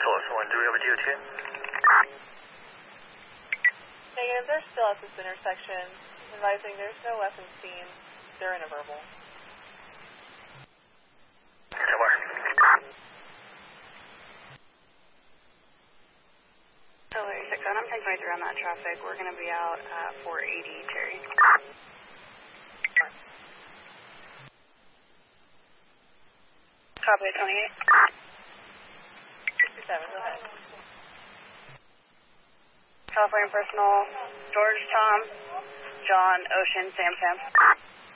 Tulsa 1, do we have a DOT? Negative, they're still at this intersection. Advising there's no weapons seen. They're in a verbal. 10 more. So, 6 I'm 1023 on that traffic. We're going to be out at 480 Terry. Copy 28. 67, go ahead. California personal, George, Tom, John, Ocean, Sam.